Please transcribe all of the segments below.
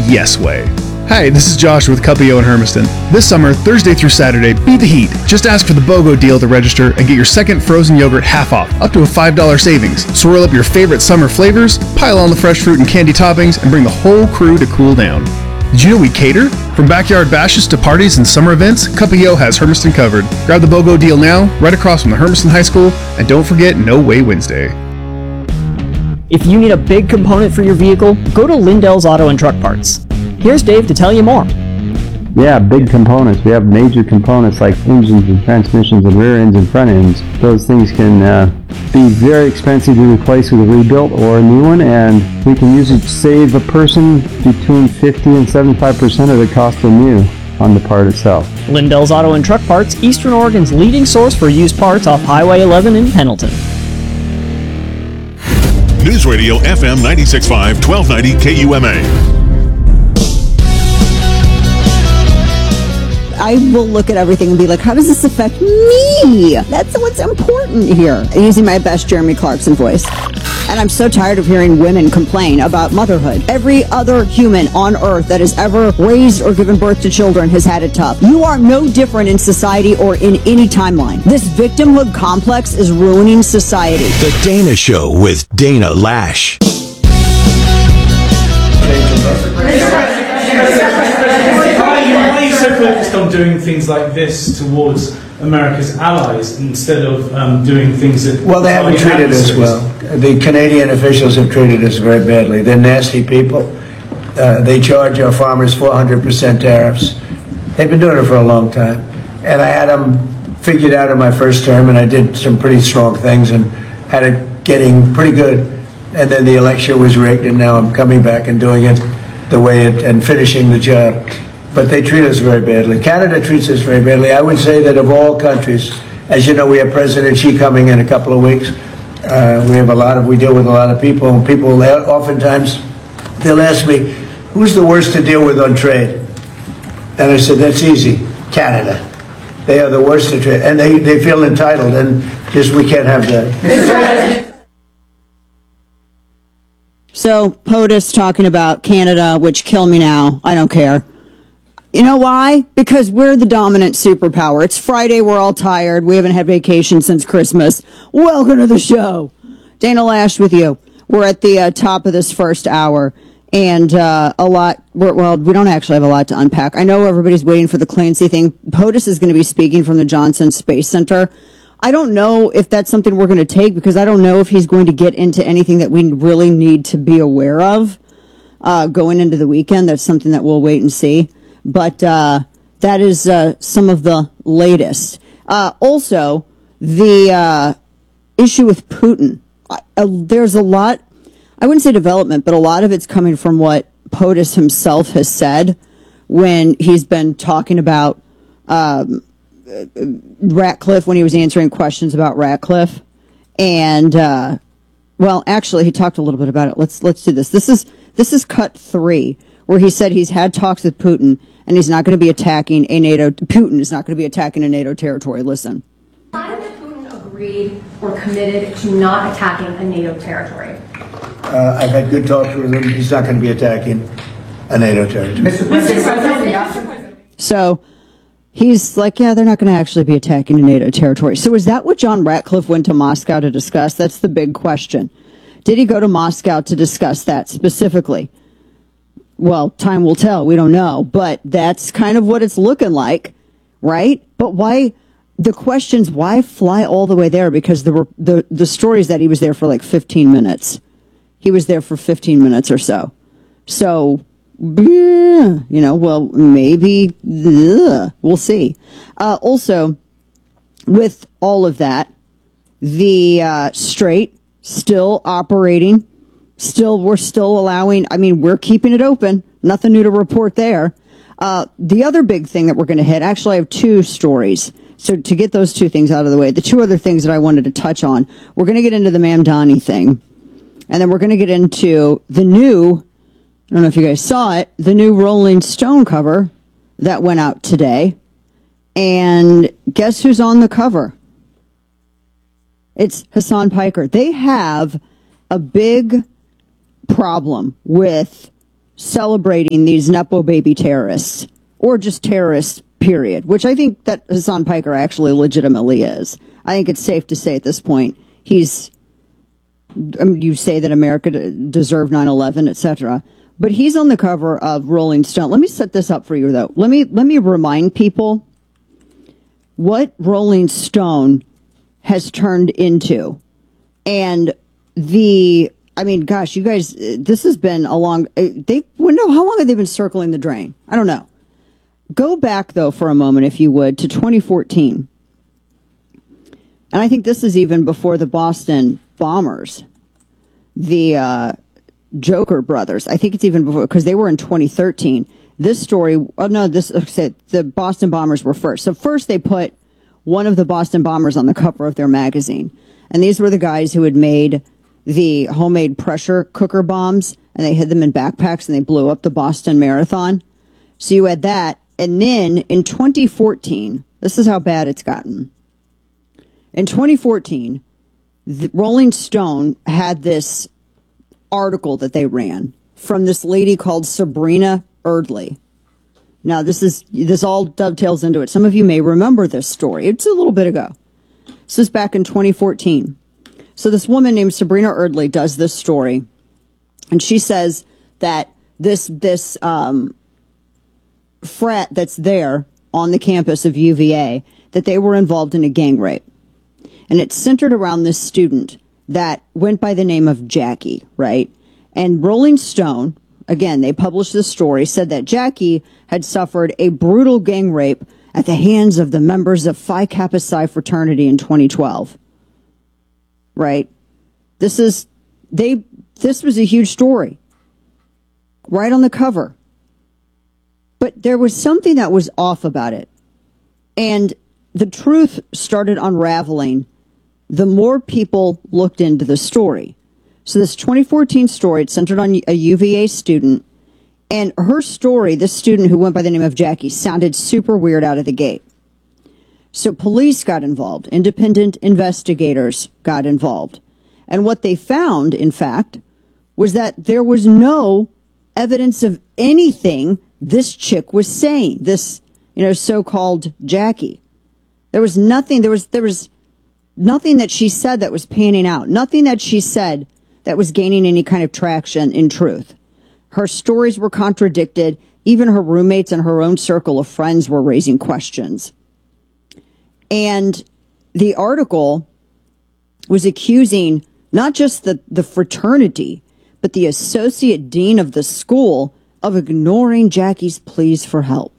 yes way. Hi, this is Josh with Cupio in Hermiston. This summer, Thursday through Saturday, beat the heat. Just ask for the BOGO deal to register and get your second frozen yogurt half off, up to a $5 savings. Swirl up your favorite summer flavors, pile on the fresh fruit and candy toppings, and bring the whole crew to cool down. Did you know we cater? From backyard bashes to parties and summer events, Cupio has Hermiston covered. Grab the BOGO deal now, right across from the Hermiston High School, and don't forget No Way Wednesday. If you need a big component for your vehicle, go to Lindell's Auto and Truck Parts. Here's Dave to tell you more. Yeah, big components. We have major components like engines and transmissions and rear ends and front ends. Those things can be very expensive to replace with a rebuilt or a new one, and we can usually save a person between 50 and 75% of the cost of new on the part itself. Lindell's Auto and Truck Parts, Eastern Oregon's leading source for used parts off Highway 11 in Pendleton. News Radio FM 96.5, 1290 KUMA. I will look at everything and be like, how does this affect me? That's what's important here. I'm using my best Jeremy Clarkson voice. And I'm so tired of hearing women complain about motherhood. Every other human on earth that has ever raised or given birth to children has had it tough. You are no different in society or in any timeline. This victimhood complex is ruining society. The Dana Show with Dana Lash. Why are you so focused on doing things like this towards America's allies instead of doing things that... Well, they haven't treated us well. The Canadian officials have treated us very badly. They're nasty people. They charge our farmers 400% tariffs. They've been doing it for a long time. And I had them figured out in my first term, and I did some pretty strong things and had it getting pretty good. And then the election was rigged, and now I'm coming back and doing it the way it, and finishing the job. But they treat us very badly. Canada treats us very badly. I would say that of all countries, as you know, we have President Xi coming in a couple of weeks. We deal with a lot of people, and people oftentimes, they'll ask me, who's the worst to deal with on trade? And I said, that's easy, Canada. They are the worst to trade, and they feel entitled, and just we can't have that. So POTUS talking about Canada, which kill me now. I don't care. You know why? Because we're the dominant superpower. It's Friday. We're all tired. We haven't had vacation since Christmas. Welcome to the show. Dana Lash with you. We're at the top of this first hour. And we don't actually have a lot to unpack. I know everybody's waiting for the Clancy thing. POTUS is going to be speaking from the Johnson Space Center. I don't know if that's something we're going to take, because I don't know if he's going to get into anything that we really need to be aware of going into the weekend. That's something that we'll wait and see. But that is some of the latest. Also, the issue with Putin. There's a lot, I wouldn't say development, but a lot of it's coming from what POTUS himself has said when he's been talking about Ratcliffe, when he was answering questions about Ratcliffe. And, actually, he talked a little bit about it. Let's do this. This is cut 3, where he said he's had talks with Putin, and he's not going to be attacking Putin is not going to be attacking a NATO territory. Listen. Has Putin agreed or committed to not attacking a NATO territory? I've had good talks with him. He's not going to be attacking a NATO territory. So he's like, yeah, they're not going to actually be attacking a NATO territory. So is that what John Ratcliffe went to Moscow to discuss? That's the big question. Did he go to Moscow to discuss that specifically? Well, time will tell. We don't know. But that's kind of what it's looking like, right? But why? The question's why fly all the way there? Because the story is that he was there for like 15 minutes. He was there for 15 minutes or so. So, maybe, we'll see. Also, with all of that, the Strait still operating. We're still allowing, we're keeping it open. Nothing new to report there. The other big thing that we're going to hit, actually, I have 2 stories. So to get those 2 things out of the way, the 2 other things that I wanted to touch on, we're going to get into the Mamdani thing. And then we're going to get into the new, I don't know if you guys saw it, the new Rolling Stone cover that went out today. And guess who's on the cover? It's Hassan Piker. They have a big problem with celebrating these Nepo baby terrorists, or just terrorists, period, which I think that Hassan Piker actually legitimately is. I think it's safe to say at this point, you say that America deserved 9/11, etc., but he's on the cover of Rolling Stone. Let me set this up for you, though. Let me remind people what Rolling Stone has turned into. And gosh, you guys, this has been how long have they been circling the drain? I don't know. Go back, though, for a moment, if you would, to 2014. And I think this is even before the Boston bombers, the Joker brothers. I think it's even before, because they were in 2013. This story, the Boston bombers were first. So first they put one of the Boston bombers on the cover of their magazine. And these were the guys who had made the homemade pressure cooker bombs, and they hid them in backpacks, and they blew up the Boston Marathon. So you had that. And then in 2014, this is how bad it's gotten. In 2014, the Rolling Stone had this article that they ran from this lady called Sabrina Erdely. Now, this all dovetails into it. Some of you may remember this story. It's a little bit ago. This is back in 2014. So this woman named Sabrina Erdely does this story, and she says that this frat that's there on the campus of UVA, that they were involved in a gang rape. And it's centered around this student that went by the name of Jackie, right? And Rolling Stone, again, they published this story, said that Jackie had suffered a brutal gang rape at the hands of the members of Phi Kappa Psi fraternity in 2012. Right? This was a huge story. Right on the cover. But there was something that was off about it. And the truth started unraveling the more people looked into the story. So this 2014 story, it's centered on a UVA student. And her story, this student who went by the name of Jackie, sounded super weird out of the gate. So police got involved. Independent investigators got involved. And what they found, in fact, was that there was no evidence of anything this chick was saying, this, so-called Jackie. There was nothing that she said that was panning out. Nothing that she said that was gaining any kind of traction in truth. Her stories were contradicted. Even her roommates and her own circle of friends were raising questions. And the article was accusing not just the fraternity, but the associate dean of the school of ignoring Jackie's pleas for help.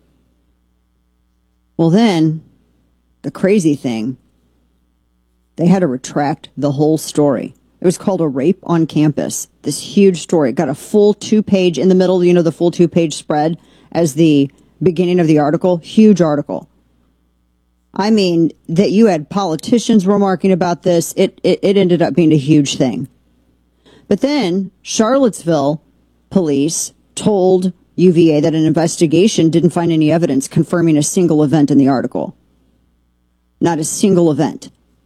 Well, then, the crazy thing, they had to retract the whole story. It was called A Rape on Campus. This huge story. It got a full 2-page, in the middle, the full 2-page spread as the beginning of the article. Huge article. I mean, that you had politicians remarking about this. It ended up being a huge thing. But then Charlottesville police told UVA that an investigation didn't find any evidence confirming a single event in the article. Not a single event.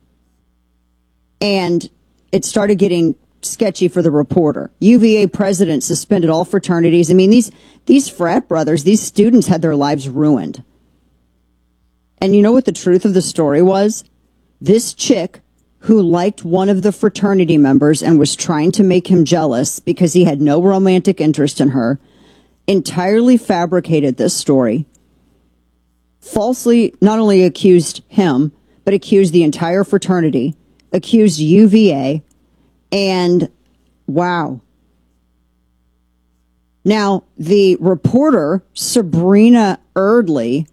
And it started getting sketchy for the reporter. UVA president suspended all fraternities. I mean, these frat brothers, these students had their lives ruined. And you know what the truth of the story was? This chick who liked one of the fraternity members and was trying to make him jealous because he had no romantic interest in her, entirely fabricated this story, falsely not only accused him, but accused the entire fraternity, accused UVA, and wow. Now, the reporter, Sabrina Erdely,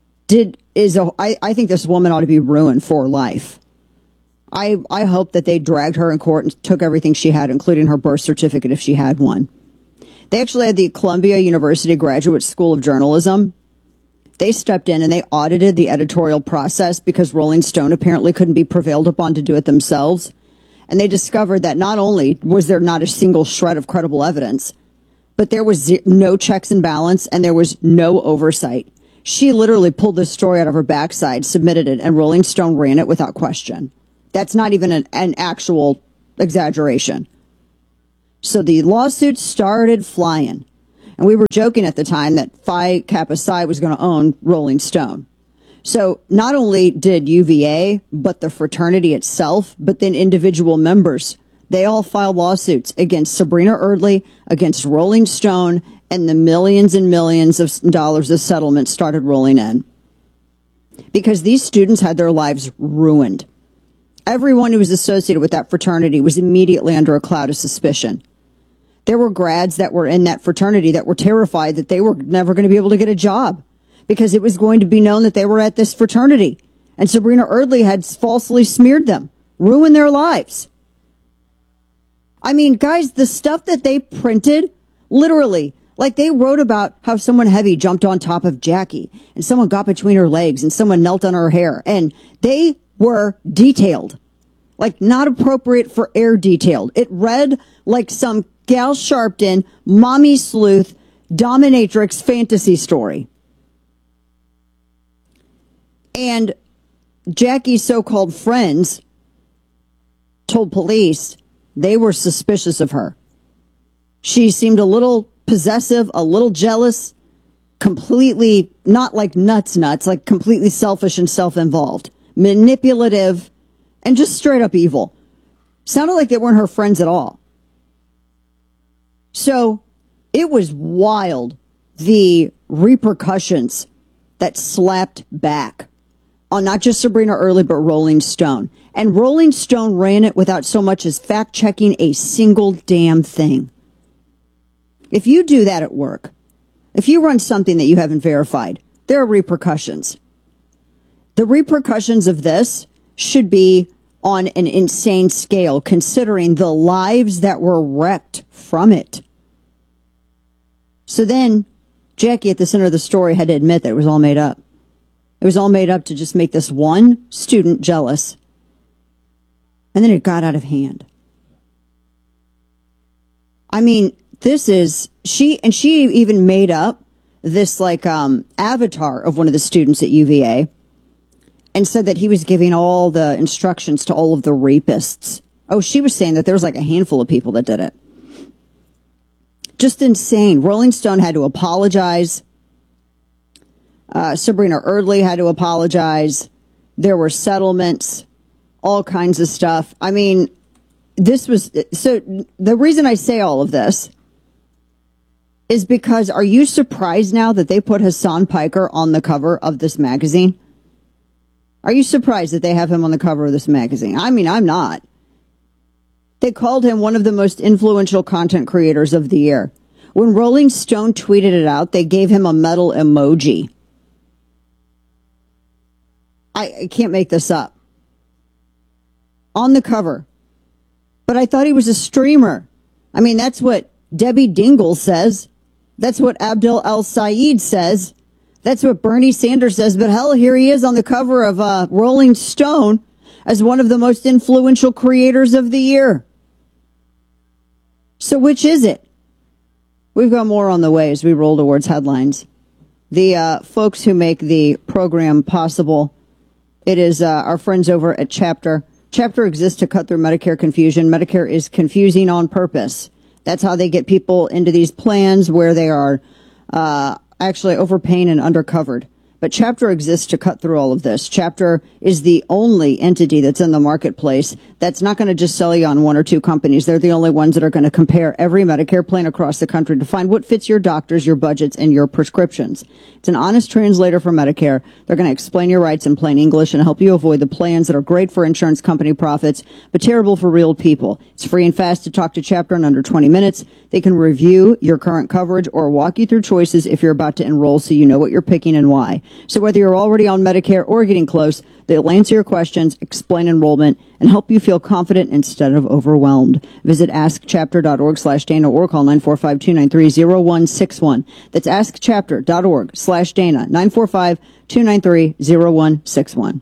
I think this woman ought to be ruined for life. I hope that they dragged her in court and took everything she had, including her birth certificate if she had one. They actually had the Columbia University Graduate School of Journalism. They stepped in and they audited the editorial process because Rolling Stone apparently couldn't be prevailed upon to do it themselves. And they discovered that not only was there not a single shred of credible evidence, but there was no checks and balance and there was no oversight. She literally pulled this story out of her backside, submitted it, and Rolling Stone ran it without question. That's not even an actual exaggeration. So the lawsuit started flying. And we were joking at the time that Phi Kappa Psi was going to own Rolling Stone. So not only did UVA, but the fraternity itself, but then individual members, they all filed lawsuits against Sabrina Erdely, against Rolling Stone, and the millions and millions of dollars of settlements started rolling in. Because these students had their lives ruined. Everyone who was associated with that fraternity was immediately under a cloud of suspicion. There were grads that were in that fraternity that were terrified that they were never going to be able to get a job because it was going to be known that they were at this fraternity. And Sabrina Erdely had falsely smeared them, ruined their lives. I mean, guys, the stuff that they printed, literally, like they wrote about how someone heavy jumped on top of Jackie and someone got between her legs and someone knelt on her hair. And they were detailed, like not appropriate for air detailed. It read like some Gal Sharpton, mommy sleuth, dominatrix fantasy story. And Jackie's so-called friends told police they were suspicious of her. She seemed a little possessive, a little jealous, completely, not like nuts, like completely selfish and self-involved, manipulative, and just straight up evil. Sounded like they weren't her friends at all. So it was wild, the repercussions that slapped back on not just Sabrina Erdely, but Rolling Stone. And Rolling Stone ran it without so much as fact-checking a single damn thing. If you do that at work, if you run something that you haven't verified, there are repercussions. The repercussions of this should be on an insane scale, considering the lives that were wrecked from it. So then, Jackie at the center of the story had to admit that it was all made up. It was all made up to just make this one student jealous. And then it got out of hand. I mean, this is, she even made up this like avatar of one of the students at UVA and said that he was giving all the instructions to all of the rapists. Oh, she was saying that there was like a handful of people that did it. Just insane. Rolling Stone had to apologize. Sabrina Erdely had to apologize. There were settlements, all kinds of stuff. I mean, this was, so the reason I say all of this is because, are you surprised now that they put Hassan Piker on the cover of this magazine? Are you surprised that they have him on the cover of this magazine? I mean, I'm not. They called him one of the most influential content creators of the year. When Rolling Stone tweeted it out, they gave him a metal emoji. I can't make this up. On the cover. But I thought he was a streamer. I mean, that's what Debbie Dingle says. That's what Abdel El-Sayed says. That's what Bernie Sanders says. But hell, here he is on the cover of Rolling Stone as one of the most influential creators of the year. So which is it? We've got more on the way as we roll towards headlines. The folks who make the program possible, it is our friends over at Chapter. Chapter exists to cut through Medicare confusion. Medicare is confusing on purpose. That's how they get people into these plans where they are actually overpaying and undercovered. But Chapter exists to cut through all of this. Chapter is the only entity that's in the marketplace that's not going to just sell you on one or two companies. They're the only ones that are going to compare every Medicare plan across the country to find what fits your doctors, your budgets, and your prescriptions. It's an honest translator for Medicare. They're going to explain your rights in plain English and help you avoid the plans that are great for insurance company profits, but terrible for real people. It's free and fast to talk to Chapter in under 20 minutes. They can review your current coverage or walk you through choices if you're about to enroll so you know what you're picking and why. So whether you're already on Medicare or getting close, they'll answer your questions, explain enrollment, and help you feel confident instead of overwhelmed. Visit askchapter.org/Dana or call 945-293-0161. That's askchapter.org/Dana, 945-293-0161.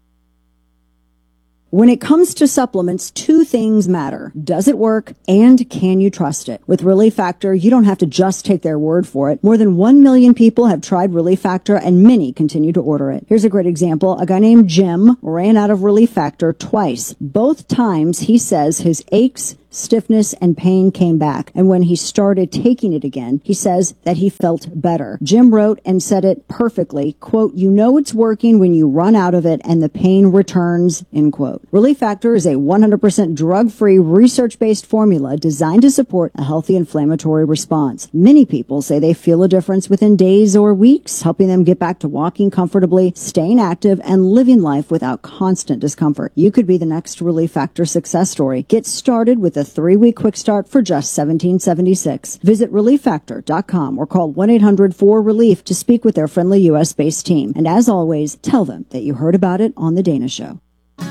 When it comes to supplements, two things matter. Does it work and can you trust it? With Relief Factor, you don't have to just take their word for it. More than 1 million people have tried Relief Factor and many continue to order it. Here's a great example. A guy named Jim ran out of Relief Factor twice. Both times he says his aches, stiffness and pain came back. And when he started taking it again, he says that he felt better. Jim wrote and said it perfectly, quote, "You know it's working when you run out of it and the pain returns," end quote. Relief Factor is a 100% drug-free, research-based formula designed to support a healthy inflammatory response. Many people say they feel a difference within days or weeks, helping them get back to walking comfortably, staying active, and living life without constant discomfort. You could be the next Relief Factor success story. Get started with a 3-week quick start for just $17.76. Visit ReliefFactor.com or call 1-800-4RELIEF to speak with their friendly U.S.-based team. And as always, tell them that you heard about it on The Dana Show.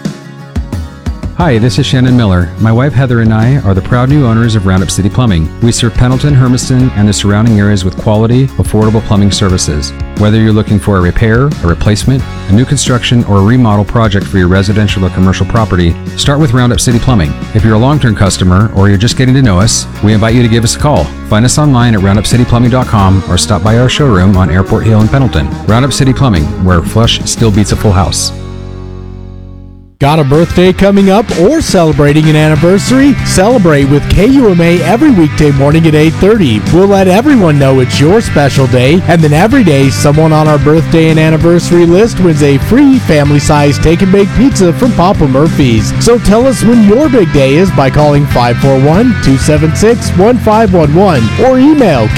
Hi, this is Shannon Miller. My wife Heather and I are the proud new owners of Roundup City Plumbing. We serve Pendleton, Hermiston, and the surrounding areas with quality, affordable plumbing services. Whether you're looking for a repair, a replacement, a new construction, or a remodel project for your residential or commercial property, start with Roundup City Plumbing. If you're a long-term customer or you're just getting to know us, we invite you to give us a call. Find us online at roundupcityplumbing.com or stop by our showroom on Airport Hill in Pendleton. Roundup City Plumbing, where flush still beats a full house. Got a birthday coming up or celebrating an anniversary? Celebrate with KUMA every weekday morning at 8:30. We'll let everyone know it's your special day, and then every day someone on our birthday and anniversary list wins a free family-sized take-and-bake pizza from Papa Murphy's. So tell us when your big day is by calling 541-276-1511 or email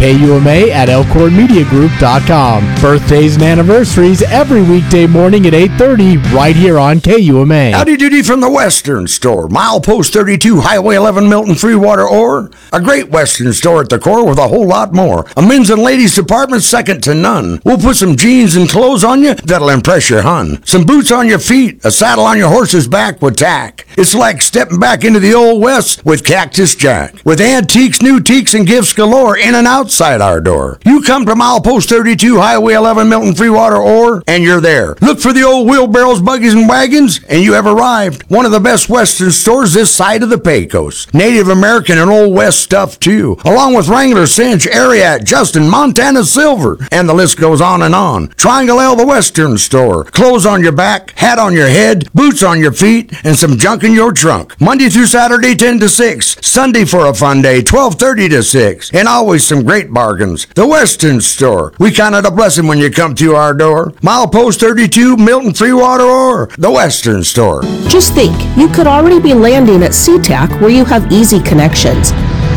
KUMA@ElkhornMediaGroup.com. Birthdays and anniversaries every weekday morning at 8:30 right here on KUMA. Howdy doody from the Western Store. Milepost 32, Highway 11, Milton, Freewater, or a great Western store at the core with a whole lot more. A men's and ladies department second to none. We'll put some jeans and clothes on you that'll impress your hun. Some boots on your feet, a saddle on your horse's back with tack. It's like stepping back into the old West with Cactus Jack. With antiques, new teaks, and gifts galore in and outside our door. You come to Milepost 32, Highway 11, Milton, Freewater, or, and you're there. Look for the old wheelbarrows, buggies, and wagons, and you have arrived. One of the best Western stores this side of the Pecos. Native American and Old West stuff too, along with Wrangler, Cinch, Ariat, Justin, Montana Silver, and the list goes on and on. Triangle L, the Western Store. Clothes on your back, hat on your head, boots on your feet, and some junk in your trunk. Monday through Saturday, 10 to 6. Sunday for a fun day, 12:30 to 6. And always some great bargains. The Western Store. We count it a blessing when you come through our door. Milepost 32, Milton, Freewater, or the Western Store. Just think, you could already be landing at SeaTac where you have easy connections.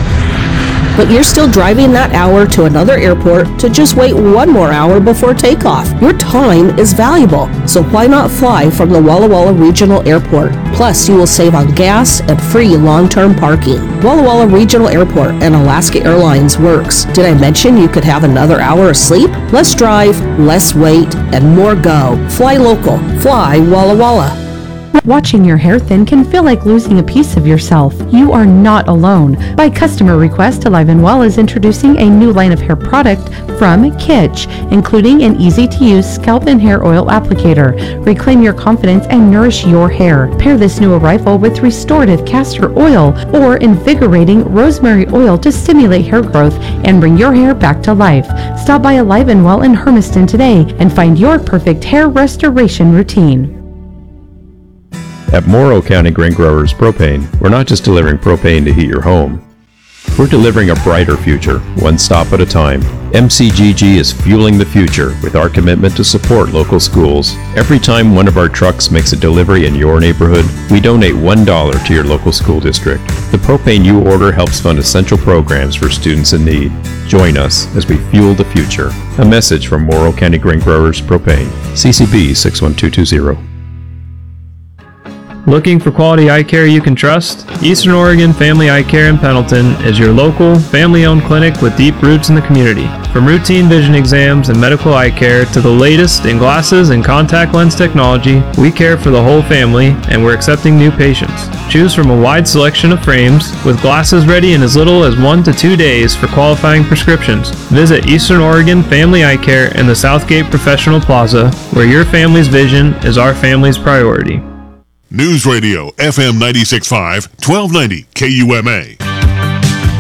But you're still driving that hour to another airport to just wait one more hour before takeoff. Your time is valuable, so why not fly from the Walla Walla Regional Airport? Plus, you will save on gas and free long-term parking. Walla Walla Regional Airport and Alaska Airlines works. Did I mention you could have another hour of sleep? Less drive, less wait, and more go. Fly local. Fly Walla Walla. Watching your hair thin can feel like losing a piece of yourself. You are not alone. By customer request, Alive & Well is introducing a new line of hair product from Kitsch, including an easy-to-use scalp and hair oil applicator. Reclaim your confidence and nourish your hair. Pair this new arrival with restorative castor oil or invigorating rosemary oil to stimulate hair growth and bring your hair back to life. Stop by Alive & Well in Hermiston today and find your perfect hair restoration routine. At Morrow County Grain Growers Propane, we're not just delivering propane to heat your home. We're delivering a brighter future, one stop at a time. MCGG is fueling the future with our commitment to support local schools. Every time one of our trucks makes a delivery in your neighborhood, we donate $1 to your local school district. The propane you order helps fund essential programs for students in need. Join us as we fuel the future. A message from Morrow County Grain Growers Propane. CCB 61220. Looking for quality eye care you can trust? Eastern Oregon Family Eye Care in Pendleton is your local, family-owned clinic with deep roots in the community. From routine vision exams and medical eye care to the latest in glasses and contact lens technology, we care for the whole family and we're accepting new patients. Choose from a wide selection of frames with glasses ready in as little as 1 to 2 days for qualifying prescriptions. Visit Eastern Oregon Family Eye Care in the Southgate Professional Plaza, where your family's vision is our family's priority. News Radio FM 96.5, 1290 KUMA.